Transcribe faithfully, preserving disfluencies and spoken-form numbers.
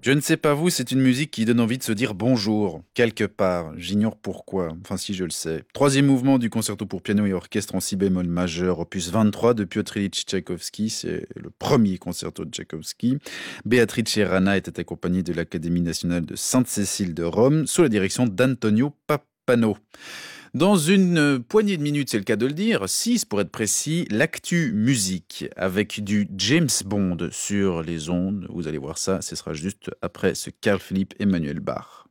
Je ne sais pas vous, c'est une musique qui donne envie de se dire bonjour, quelque part. J'ignore pourquoi, enfin si je le sais. Troisième mouvement du concerto pour piano et orchestre en si bémol majeur, opus vingt-trois de Piotr Ilyich Tchaïkovski. C'est le premier concerto de Tchaïkovski. Beatrice Rana était accompagnée de l'Académie nationale de Sainte-Cécile de Rome, sous la direction d'Antonio Pappano. Dans une poignée de minutes, c'est le cas de le dire, six pour être précis, l'actu musique avec du James Bond sur les ondes. Vous allez voir ça, ce sera juste après ce Carl Philipp Emmanuel Bach.